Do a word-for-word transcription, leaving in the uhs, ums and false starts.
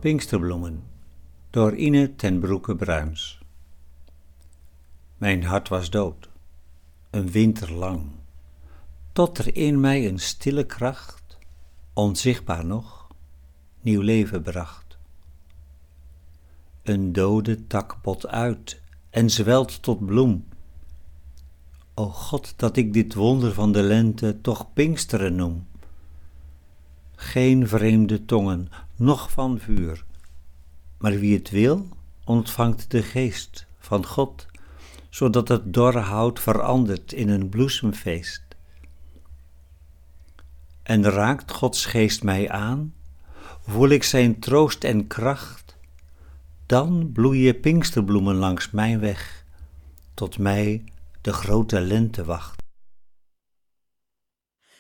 Pinksterbloemen door Ine ten Broeke Bruins. Mijn hart was dood, een winter lang, tot er in mij een stille kracht, onzichtbaar nog, nieuw leven bracht. Een dode tak bot uit en zwelt tot bloem. O God, dat ik dit wonder van de lente toch Pinksteren noem. Geen vreemde tongen, noch van vuur, maar wie het wil, ontvangt de geest van God, zodat het dorre hout verandert in een bloesemfeest. En raakt Gods geest mij aan, voel ik zijn troost en kracht, dan bloeien pinksterbloemen langs mijn weg, tot mij de grote lente wacht.